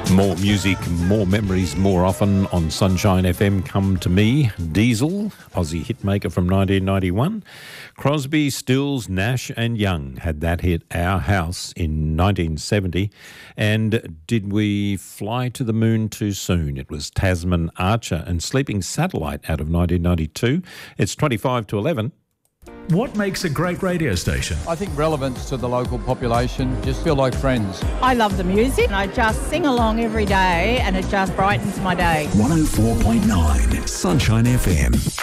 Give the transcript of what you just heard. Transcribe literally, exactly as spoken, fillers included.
More music, more memories, more often on Sunshine F M. Come to Me, Diesel, Aussie hitmaker from nineteen ninety-one. Crosby, Stills, Nash and Young had that hit, Our House, in nineteen seventy. And Did We Fly to the Moon Too Soon? It was Tasman Archer and Sleeping Satellite out of nineteen ninety-two. It's twenty-five to eleven. What makes a great radio station? I think relevance to the local population, just feel like friends. I love the music and I just sing along every day and it just brightens my day. one oh four point nine Sunshine F M.